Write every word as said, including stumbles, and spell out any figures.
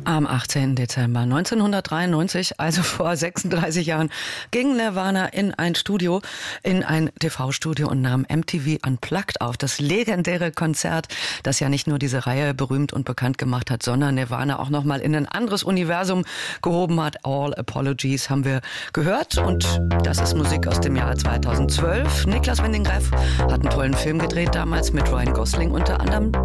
Am achtzehnten Dezember neunzehnhundertdreiundneunzig, also vor sechsunddreißig Jahren, ging Nirvana in ein Studio, in ein T V-Studio und nahm M T V Unplugged auf. Das legendäre Konzert, das ja nicht nur diese Reihe berühmt und bekannt gemacht hat, sondern Nirvana auch nochmal in ein anderes Universum gehoben hat. All Apologies haben wir gehört und das ist Musik aus dem Jahr zweitausendzwölf. Niklas Winding Refn hat einen tollen Film gedreht damals mit Ryan Gosling unter anderem.